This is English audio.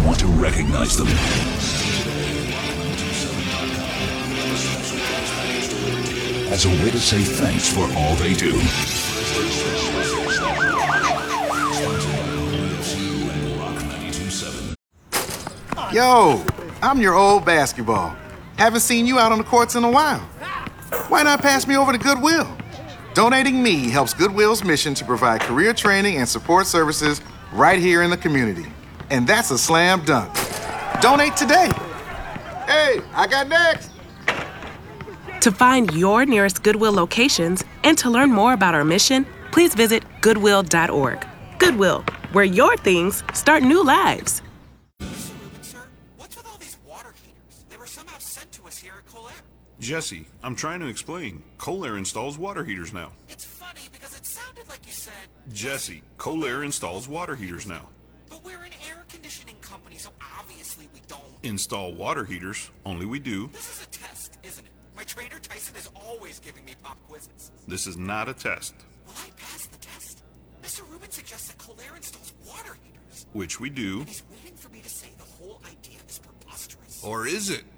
want to recognize them. As a way to say thanks for all they do. Yo, I'm your old basketball. Haven't seen you out on the courts in a while. Why not pass me over to Goodwill? Donating me helps Goodwill's mission to provide career training and support services right here in the community. And that's a slam dunk. Donate today. Hey, I got next. To find your nearest Goodwill locations and to learn more about our mission, please visit goodwill.org. Goodwill, where your things start new lives. Sir, what's with all these water heaters? They were somehow sent to us here at Colair. Jesse, I'm trying to explain. Colair installs water heaters now. It's funny because it sounded like you said... Jesse, Colair installs water heaters now. But we're an air conditioning company, so obviously we don't. Install water heaters, only we do. This is a test, isn't it? My trainer Tyson is always giving me pop quizzes. This is not a test. Will I pass the test? Mr. Rubin suggests that Colair installs water heaters. Which we do. And he's waiting for me to say the whole idea is preposterous. Or is it?